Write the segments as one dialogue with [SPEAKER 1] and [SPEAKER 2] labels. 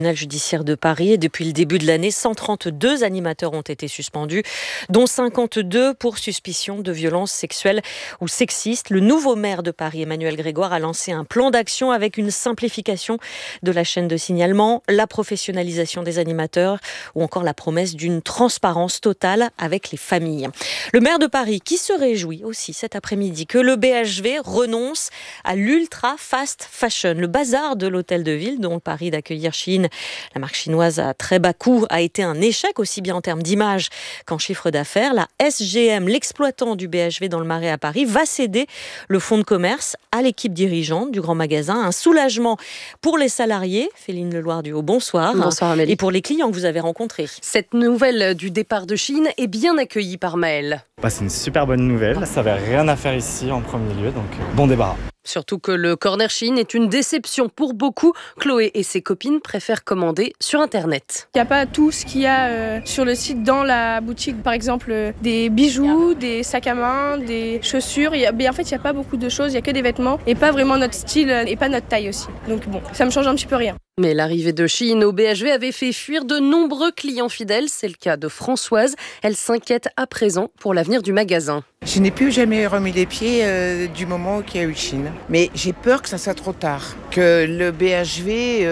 [SPEAKER 1] Judiciaire de Paris et depuis le début de l'année, 132 animateurs ont été suspendus, dont 52 pour suspicion de violences sexuelles ou sexistes. Le nouveau maire de Paris, Emmanuel Grégoire, a lancé un plan d'action avec une simplification de la chaîne de signalement, la professionnalisation des animateurs ou encore la promesse d'une transparence totale avec les familles. Le maire de Paris qui se réjouit aussi cet après-midi que le BHV renonce à l'ultra fast fashion, le bazar de l'hôtel de ville dont le pari d'accueillir Shein, la marque chinoise à très bas coût, a été un échec aussi bien en termes d'image qu'en chiffre d'affaires. La SGM, l'exploitant du BHV dans le Marais à Paris, va céder le fonds de commerce à l'équipe dirigeante du grand magasin. Un soulagement pour les salariés. Féline Leloir-Duhaut, bonsoir.
[SPEAKER 2] Bonsoir Amélie.
[SPEAKER 1] Et pour les clients que vous avez rencontrés.
[SPEAKER 2] Cette nouvelle du départ de Shein est bien accueillie par Maël.
[SPEAKER 3] C'est une super bonne nouvelle. Ça n'avait rien à faire ici en premier lieu, donc bon débarras.
[SPEAKER 2] Surtout que le corner Shein est une déception pour beaucoup. Chloé et ses copines préfèrent commander sur Internet.
[SPEAKER 4] Il n'y a pas tout ce qu'il y a sur le site dans la boutique. Par exemple, des bijoux, des sacs à main, des chaussures. Mais en fait, il n'y a pas beaucoup de choses. Il n'y a que des vêtements et pas vraiment notre style et pas notre taille aussi. Donc bon, ça me change un petit peu rien.
[SPEAKER 2] Mais l'arrivée de Shein au BHV avait fait fuir de nombreux clients fidèles. C'est le cas de Françoise. Elle s'inquiète à présent pour l'avenir du magasin.
[SPEAKER 5] Je n'ai plus jamais remis les pieds du moment qu'il y a eu Shein. Mais j'ai peur que ça soit trop tard, que le BHV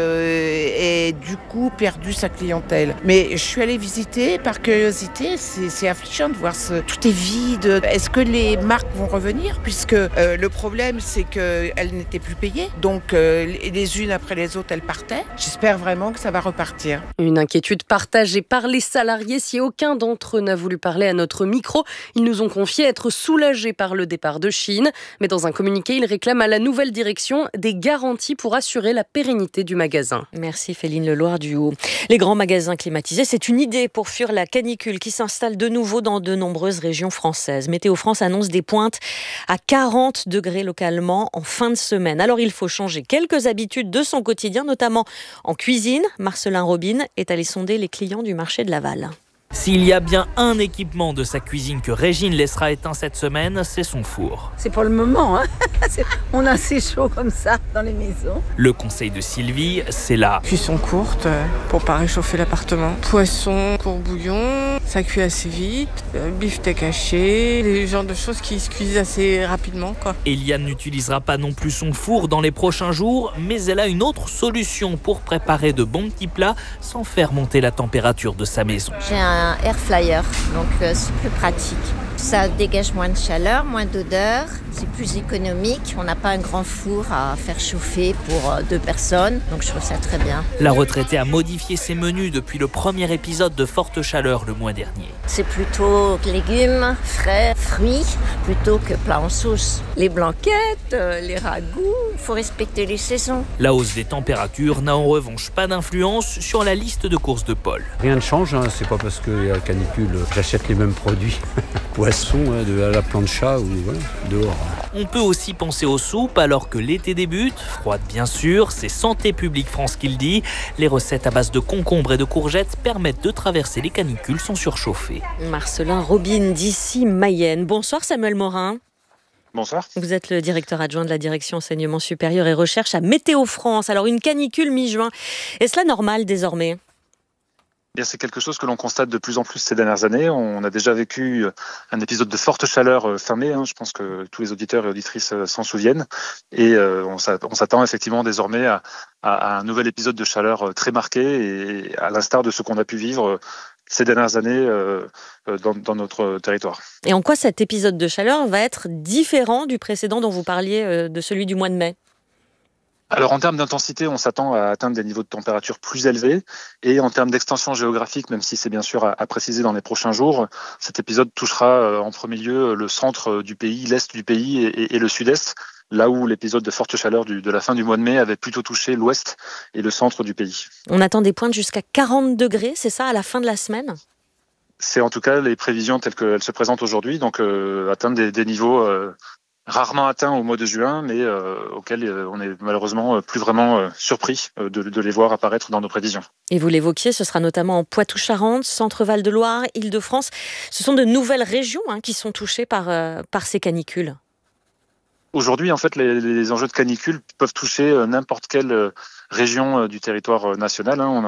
[SPEAKER 5] ait du coup perdu sa clientèle. Mais je suis allée visiter par curiosité, c'est affligeant de voir tout est vide. Est-ce que les marques vont revenir? Puisque le problème c'est qu'elles n'étaient plus payées, donc les unes après les autres elles partaient. J'espère vraiment que ça va repartir.
[SPEAKER 2] Une inquiétude partagée par les salariés. Si aucun d'entre eux n'a voulu parler à notre micro, ils nous ont confié être soulagés par le départ de Shein. Mais dans un communiqué, ils réclament à la nouvelle direction des garanties pour assurer la pérennité du magasin.
[SPEAKER 1] Merci Féline Leloir-Duhaut. Les grands magasins climatisés, c'est une idée pour fuir la canicule qui s'installe de nouveau dans de nombreuses régions françaises. Météo France annonce des pointes à 40 degrés localement en fin de semaine. Alors il faut changer quelques habitudes de son quotidien, notamment en cuisine. Marcelin Robin est allé sonder les clients du marché de Laval.
[SPEAKER 6] S'il y a bien un équipement de sa cuisine que Régine laissera éteint cette semaine, c'est son four.
[SPEAKER 7] C'est pour le moment, hein. On a assez chaud comme ça dans les maisons.
[SPEAKER 6] Le conseil de Sylvie, c'est là.
[SPEAKER 8] Cuisson courte pour pas réchauffer l'appartement. Poisson, court-bouillon, ça cuit assez vite. Beefsteak haché, les genres de choses qui se cuisent assez rapidement, quoi.
[SPEAKER 6] Eliane n'utilisera pas non plus son four dans les prochains jours, mais elle a une autre solution pour préparer de bons petits plats sans faire monter la température de sa maison.
[SPEAKER 9] J'ai un air fryer, donc c'est plus pratique. Ça dégage moins de chaleur, moins d'odeur, c'est plus économique. On n'a pas un grand four à faire chauffer pour 2 personnes, donc je trouve ça très bien.
[SPEAKER 6] La retraitée a modifié ses menus depuis le premier épisode de Forte Chaleur le mois dernier.
[SPEAKER 9] C'est plutôt légumes, frais, fruits, plutôt que plats en sauce. Les blanquettes, les ragoûts, il faut respecter les saisons.
[SPEAKER 6] La hausse des températures n'a en revanche pas d'influence sur la liste de courses de Paul.
[SPEAKER 10] Rien ne change, hein. C'est pas parce qu'il y a la canicule, j'achète les mêmes produits. Poisson, à la plancha ou dehors.
[SPEAKER 6] On peut aussi penser aux soupes alors que l'été débute. Froide bien sûr, c'est Santé publique France qui le dit. Les recettes à base de concombres et de courgettes permettent de traverser les canicules sans surchauffer.
[SPEAKER 1] Marcelin Robin d'ici Mayenne. Bonsoir Samuel Morin.
[SPEAKER 11] Bonsoir.
[SPEAKER 1] Vous êtes le directeur adjoint de la direction enseignement supérieur et recherche à Météo France. Alors une canicule mi-juin, est-ce la normale désormais ?
[SPEAKER 11] Bien, c'est quelque chose que l'on constate de plus en plus ces dernières années. On a déjà vécu un épisode de forte chaleur fin mai. Je pense que tous les auditeurs et auditrices s'en souviennent. Et on s'attend effectivement désormais à un nouvel épisode de chaleur très marqué, et à l'instar de ce qu'on a pu vivre ces dernières années dans notre territoire.
[SPEAKER 1] Et en quoi cet épisode de chaleur va être différent du précédent dont vous parliez, de celui du mois de mai ?
[SPEAKER 11] Alors en termes d'intensité, on s'attend à atteindre des niveaux de température plus élevés, et en termes d'extension géographique, même si c'est bien sûr à préciser dans les prochains jours, cet épisode touchera en premier lieu le centre du pays, l'est du pays et le sud-est, là où l'épisode de forte chaleur de la fin du mois de mai avait plutôt touché l'ouest et le centre du pays.
[SPEAKER 1] On attend des pointes jusqu'à 40 degrés, c'est ça, à la fin de la semaine ?
[SPEAKER 11] C'est en tout cas les prévisions telles qu'elles se présentent aujourd'hui, donc atteindre des niveaux rarement atteints au mois de juin, mais auxquels on est malheureusement plus vraiment surpris de les voir apparaître dans nos prévisions.
[SPEAKER 1] Et vous l'évoquiez, ce sera notamment en Poitou-Charentes, Centre-Val de Loire, Île-de-France. Ce sont de nouvelles régions qui sont touchées par ces canicules.
[SPEAKER 11] Aujourd'hui, en fait, les enjeux de canicule peuvent toucher n'importe quelle région du territoire national.